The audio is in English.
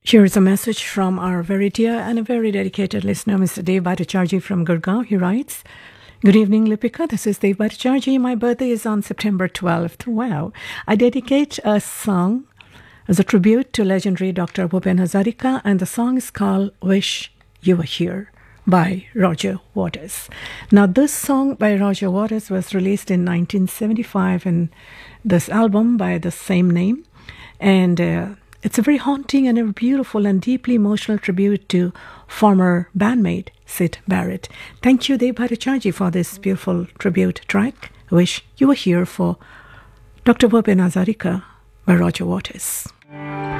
Here is a message from our very dear and a very dedicated listener, Mr. Dev Bhattacharjee from Gurgaon. He writes, Good evening, Lipika. This is Dev Bhattacharjee. My birthday is on September 12th. Wow. I dedicate a song as a tribute to legendary Dr. Bhupen Hazarika, and the song is called Wish You Were Here by Roger Waters. Now, this song by Roger Waters was released in 1975 in this album by the same name, and it's a very haunting and a beautiful and deeply emotional tribute to former bandmate Syd Barrett. Thank you, Dev Bhattacharjee, for this beautiful tribute track. I wish you were here for Dr. Bhupen Hazarika by Roger Waters.